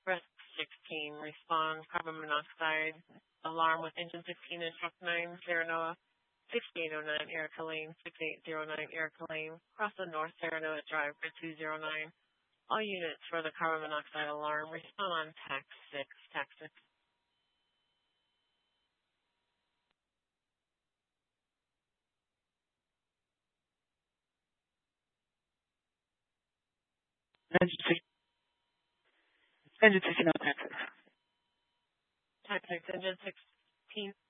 Risk 16, respond carbon monoxide alarm with engine 16 and truck 9, Sierra Noah 6809 Erica Lane, 6809 Erica Lane, cross the North Sierra Noah Drive for 209. All units for the carbon monoxide alarm respond on TAC 6, TAC 6. Engine 16 on TAC 6. TAC 6, engine 16.